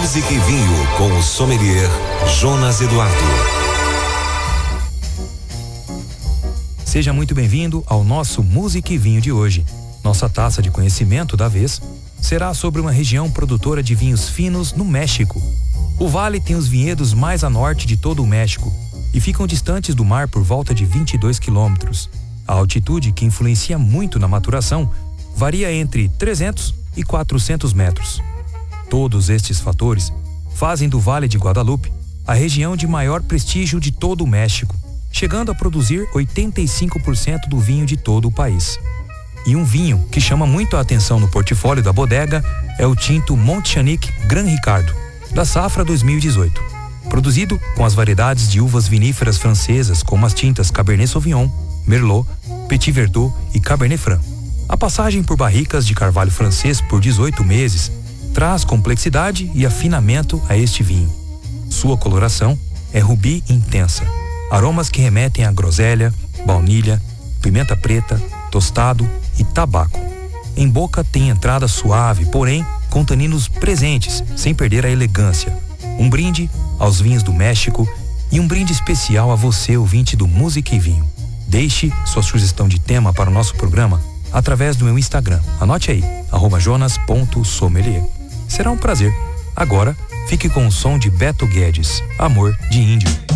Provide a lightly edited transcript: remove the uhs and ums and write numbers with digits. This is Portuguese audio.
Música e Vinho com o sommelier Jonas Eduardo. Seja muito bem-vindo ao nosso Música e Vinho de hoje. Nossa taça de conhecimento da vez será sobre uma região produtora de vinhos finos no México. O vale tem os vinhedos mais a norte de todo o México e ficam distantes do mar por volta de 22 quilômetros. A altitude, que influencia muito na maturação, varia entre 300 e 400 metros. Todos estes fatores fazem do Vale de Guadalupe a região de maior prestígio de todo o México, chegando a produzir 85% do vinho de todo o país. E um vinho que chama muito a atenção no portfólio da bodega é o tinto Montchanic Gran Ricardo, da safra 2018, produzido com as variedades de uvas viníferas francesas como as tintas Cabernet Sauvignon, Merlot, Petit Verdot e Cabernet Franc. A passagem por barricas de carvalho francês por 18 meses traz complexidade e afinamento a este vinho. Sua coloração é rubi intensa, aromas que remetem a groselha, baunilha, pimenta preta, tostado e tabaco. Em boca tem entrada suave, porém com taninos presentes, sem perder a elegância. Um brinde aos vinhos do México e um brinde especial a você, ouvinte do Música e Vinho. Deixe sua sugestão de tema para o nosso programa através do meu Instagram. Anote aí, @jonas.sommelier. Será um prazer. Agora, fique com o som de Beto Guedes, Amor de Índio.